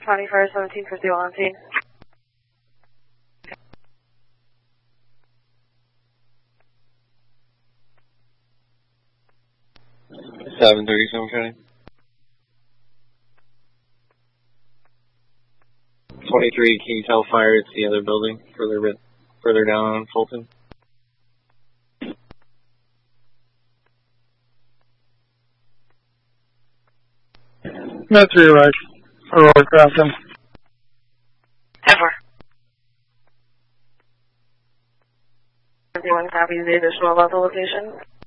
County Fire 1750 on scene. 737 County. 23, can you tell fire it's the other building further down on Fulton? That's your right. Aurora Crafton. Ever. Everyone copy the additional about the location?